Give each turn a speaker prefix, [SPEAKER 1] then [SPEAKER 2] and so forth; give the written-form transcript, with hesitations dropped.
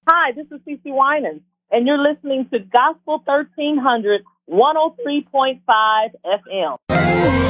[SPEAKER 1] Hi, this is CC Winans, and you're listening to Gospel 1300 103.5 FM.